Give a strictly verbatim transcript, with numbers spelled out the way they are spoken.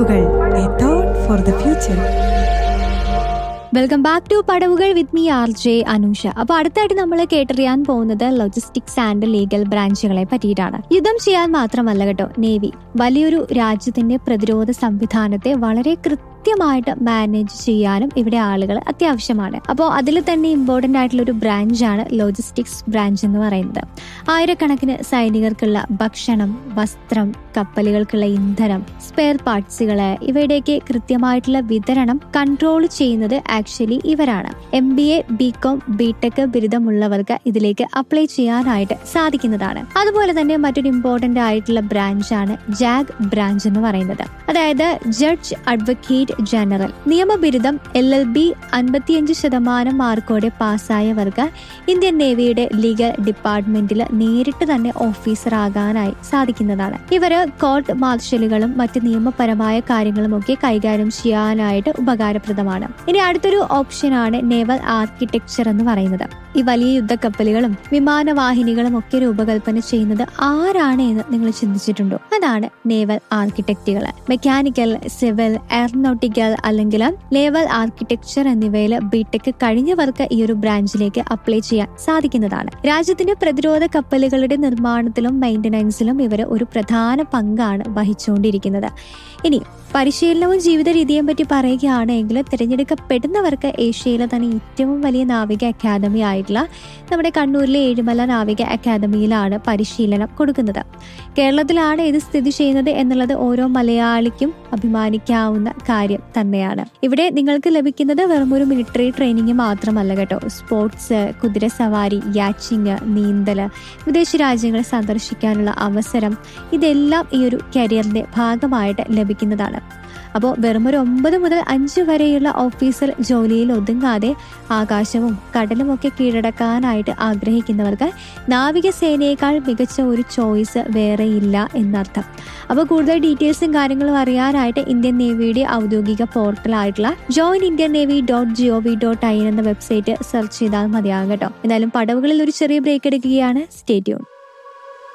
പടവുകൾ, a thought for the future. Welcome back to പടവുകൾ with me R J Anusha. അപ്പൊ അടുത്തായിട്ട് നമ്മൾ കേട്ടറിയാൻ പോകുന്നത് ലോജിസ്റ്റിക്സ് ആൻഡ് ലീഗൽ ബ്രാഞ്ചുകളെ പറ്റിയിട്ടാണ്. യുദ്ധം ചെയ്യാൻ മാത്രമല്ല കേട്ടോ നേവി, വലിയൊരു രാജ്യത്തിന്റെ പ്രതിരോധ സംവിധാനത്തെ വളരെ കൃത്യമായിട്ട് മാനേജ് ചെയ്യാനും ഇവിടെ ആളുകൾ അത്യാവശ്യമാണ്. അപ്പോൾ അതിൽ തന്നെ ഇമ്പോർട്ടന്റ് ആയിട്ടുള്ള ഒരു ബ്രാഞ്ചാണ് ലോജിസ്റ്റിക്സ് ബ്രാഞ്ച് എന്ന് പറയുന്നത്. ആയിരക്കണക്കിന് സൈനികർക്കുള്ള ഭക്ഷണം, വസ്ത്രം, കപ്പലുകൾക്കുള്ള ഇന്ധനം, സ്പെയർ പാർട്സുകള് ഇവയുടെയൊക്കെ കൃത്യമായിട്ടുള്ള വിതരണം കൺട്രോൾ ചെയ്യുന്നത് ആക്ച്വലി ഇവരാണ്. M B A, B com, B tech ബിരുദമുള്ളവർക്ക് ഇതിലേക്ക് അപ്ലൈ ചെയ്യാനായിട്ട് സാധിക്കുന്നതാണ്. അതുപോലെ തന്നെ മറ്റൊരു ഇമ്പോർട്ടന്റ് ആയിട്ടുള്ള ബ്രാഞ്ചാണ് ജാഗ് ബ്രാഞ്ച് എന്ന് പറയുന്നത്. അതായത് judge advocate general. നിയമബിരുദം L L B അൻപത്തിയഞ്ച് ശതമാനം മാർക്കോടെ പാസ്സായവർക്ക് ഇന്ത്യൻ നേവിയുടെ ലീഗൽ ഡിപ്പാർട്ട്മെന്റിൽ നേരിട്ട് തന്നെ ഓഫീസർ ആകാനായി സാധിക്കുന്നതാണ്. ഇവര് കോർട്ട് മാർഷലുകളും മറ്റ് നിയമപരമായ കാര്യങ്ങളും ഒക്കെ കൈകാര്യം ചെയ്യാനായിട്ട് ഉപകാരപ്രദമാണ്. ഇനി അടുത്തൊരു ഓപ്ഷനാണ് നേവൽ ആർക്കിടെക്ചർ എന്ന് പറയുന്നത്. ഈ വലിയ യുദ്ധക്കപ്പലുകളും വിമാനവാഹിനികളും ഒക്കെ രൂപകൽപ്പന ചെയ്യുന്നത് ആരാണ് എന്ന് നിങ്ങൾ ചിന്തിച്ചിട്ടുണ്ടോ? അതാണ് നേവൽ ആർക്കിടെക്റ്റുകൾ. മെക്കാനിക്കൽ, സിവിൽ, എയറോനോട്ടിക്കൽ അല്ലെങ്കിൽ നേവൽ ആർക്കിടെക്ചർ എന്നിവയിൽ ബിടെക് കഴിഞ്ഞവർക്ക് ഈ ഒരു ബ്രാഞ്ചിലേക്ക് അപ്ലൈ ചെയ്യാൻ സാധിക്കുന്നതാണ്. രാജ്യത്തിന്റെ പ്രതിരോധ കപ്പലുകളുടെ നിർമ്മാണത്തിലും മെയിന്റനൻസിലും ഇവർ ഒരു പ്രധാന പങ്കാണ് വഹിച്ചുകൊണ്ടിരിക്കുന്നത്. ഇനി പരിശീലനവും ജീവിത രീതിയെയും പറ്റി പറയുകയാണെങ്കിൽ തിരഞ്ഞെടുക്കപ്പെടുന്നവർക്ക് ഏഷ്യയിലെ തന്നെ ഏറ്റവും വലിയ നാവിക അക്കാദമി ആയിട്ടുള്ള നമ്മുടെ കണ്ണൂരിലെ ഏഴിമല നാവിക അക്കാദമിയിലാണ് പരിശീലനം കൊടുക്കുന്നത്. കേരളത്തിലാണ് ഇത് സ്ഥിതി ചെയ്യുന്നത് എന്നുള്ളത് ഓരോ മലയാളിക്കും അഭിമാനിക്കാവുന്ന കാര്യം തന്നെയാണ്. ഇവിടെ നിങ്ങൾക്ക് ലഭിക്കുന്നത് വെറും ഒരു മിലിറ്ററി ട്രെയിനിങ് മാത്രമല്ല കേട്ടോ. സ്പോർട്സ്, കുതിര സവാരി, യാച്ചിങ്, നീന്തല്, വിദേശ രാജ്യങ്ങൾ സന്ദർശിക്കാനുള്ള അവസരം, ഇതെല്ലാം ഈ ഒരു കരിയറിന്റെ ഭാഗമായിട്ട് ലഭിക്കുന്നതാണ്. അപ്പോൾ വെറും ഒരു ഒമ്പത് മുതൽ അഞ്ച് വരെയുള്ള ഓഫീസർ ജോലിയിൽ ഒതുങ്ങാതെ ആകാശവും കടലും ഒക്കെ കീഴടക്കാനായിട്ട് ആഗ്രഹിക്കുന്നവർക്ക് നാവികസേനയേക്കാൾ മികച്ച ഒരു ചോയ്സ് വേറെയില്ല എന്നർത്ഥം. അപ്പോൾ കൂടുതൽ ഡീറ്റെയിൽസും കാര്യങ്ങളും അറിയാനായിട്ട് ഇന്ത്യൻ നേവിയുടെ ഔദ്യോഗിക പോർട്ടലായിട്ടുള്ള join Indian navy dot G O V dot I N എന്ന വെബ്സൈറ്റ് സെർച്ച് ചെയ്താൽ മതിയാകും കേട്ടോ. എന്നാലും പടവുകളിൽ ഒരു ചെറിയ ബ്രേക്ക് എടുക്കുകയാണ്. Stay tune.